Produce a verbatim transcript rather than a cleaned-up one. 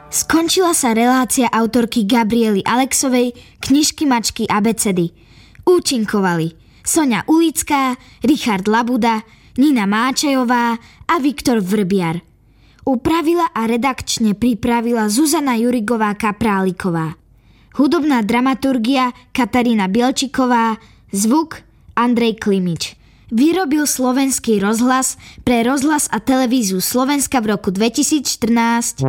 Skončila sa relácia autorky Gabriely Alexovej Knižky mačky abecedy. Účinkovali Soňa Ulická, Richard Labuda, Nina Máčajová a Viktor Vrbiar. Upravila a redakčne pripravila Zuzana Jurigová Kapráliková. Hudobná dramaturgia Katarína Bielčiková, zvuk Andrej Klimič. Vyrobil Slovenský rozhlas pre rozhlas a televíziu Slovenska v roku dvetisícštrnásť.